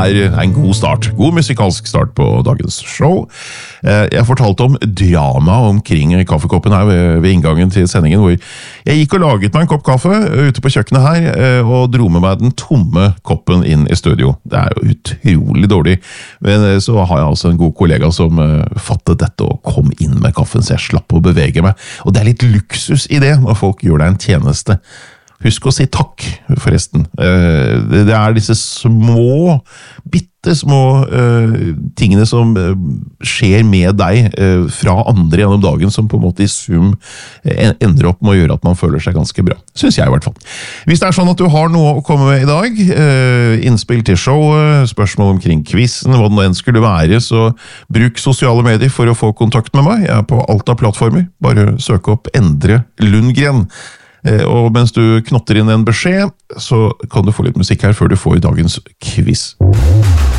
en god start. God musikalsk start på dagens show. Jeg fortalte om drama omkring kaffekoppen her ved inngangen til sendingen, hvor jeg gikk og laget meg en kopp kaffe ute på kjøkkenet her, og dro med meg den tomme koppen inn i studio. Det jo utrolig dårlig, men så har jeg altså en god kollega som fattet dette og kom inn med kaffen, så jeg slapp å bevege meg. Og det litt luksus i det når folk gjør deg en tjeneste. Husk å si takk, forresten. Det disse små, bittesmå tingene som skjer med deg fra andre gjennom dagen, som på en måte i sum ender opp med å gjøre at man føler seg ganske bra. Synes jeg i hvert fall. Hvis det sånn at du har noe å komme med i dag, innspill til showet, spørsmål omkring quizen, hva det nå enn skulle være, så bruk sosiale medier for å få kontakt med meg. Jeg på alt av plattformer. Bare søk opp Endre Lundgren. Og mens du knotter inn en beskjed, så kan du få litt musikk her før du får dagens quiz.